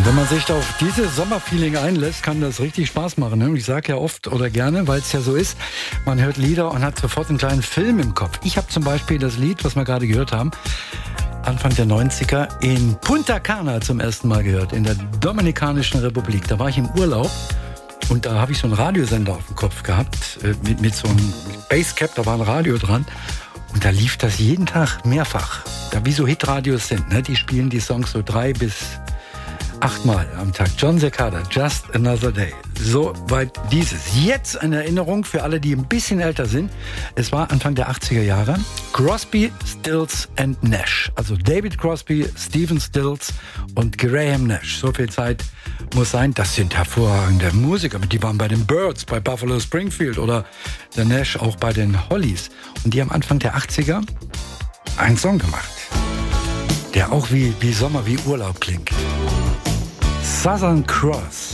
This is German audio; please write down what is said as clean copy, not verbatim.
Wenn man sich da auf dieses Sommerfeeling einlässt, kann das richtig Spaß machen. Ne? Ich sage ja oft oder gerne, weil es ja so ist, man hört Lieder und hat sofort einen kleinen Film im Kopf. Ich habe zum Beispiel das Lied, was wir gerade gehört haben, Anfang der 90er in Punta Cana zum ersten Mal gehört, in der Dominikanischen Republik. Da war ich im Urlaub und da habe ich so einen Radiosender auf dem Kopf gehabt, mit so einem Basscap, da war ein Radio dran. Und da lief das jeden Tag mehrfach. Da wie so Hitradios sind, ne? Die spielen die Songs so 3 bis 8 Mal am Tag. John Cicada, Just Another Day. So weit dieses. Jetzt eine Erinnerung für alle, die ein bisschen älter sind. Es war Anfang der 80er Jahre. Crosby, Stills and Nash. Also David Crosby, Stephen Stills und Graham Nash. So viel Zeit muss sein. Das sind hervorragende Musiker. Die waren bei den Byrds, bei Buffalo Springfield oder der Nash auch bei den Hollies. Und die haben Anfang der 80er einen Song gemacht, der auch wie Sommer, wie Urlaub klingt. Southern Cross.